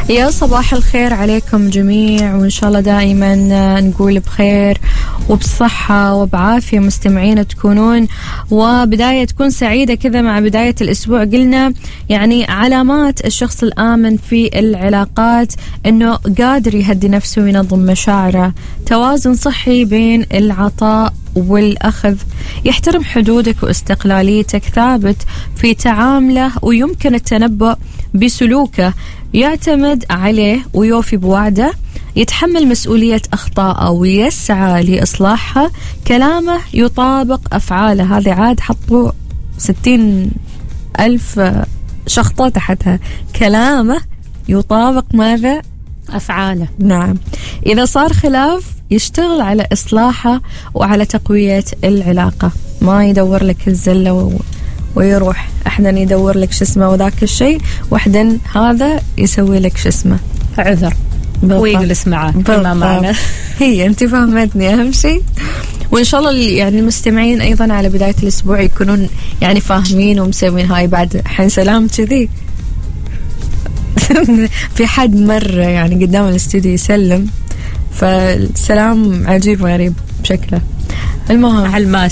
يا صباح الخير عليكم جميع، وإن شاء الله دائما نقول بخير وبصحة وبعافية مستمعين تكونون، وبداية تكون سعيدة كذا مع بداية الأسبوع. قلنا يعني علامات الشخص الآمن في العلاقات أنه قادر يهدي نفسه وينظم مشاعره، توازن صحي بين العطاء والأخذ، يحترم حدودك واستقلاليتك، ثابت في تعامله ويمكن التنبؤ بسلوكه، يعتمد عليه ويوفي بوعده، يتحمل مسؤولية أخطاءه ويسعى لإصلاحها، كلامه يطابق أفعاله. هذه عاد حطوا 60,000 شخطة تحتها، كلامه يطابق ماذا؟ أفعاله. نعم. إذا صار خلاف يشتغل على إصلاحه وعلى تقوية العلاقة، ما يدور لك الزلة ويروح أحدا يدور لك شو اسمه وذاك الشيء، وحدا هذا يسوي لك شو اسمه عذر ويجلس معه كما معنا. هي أنت فهمتني أهم شيء. وإن شاء الله يعني المستمعين أيضا على بداية الأسبوع يكونون يعني فاهمين ومسوين هاي بعد حين سلام كذي. في حد مرة يعني قدام الاستوديو يسلم، فالسلام عجيب وغريب بشكله. المهم على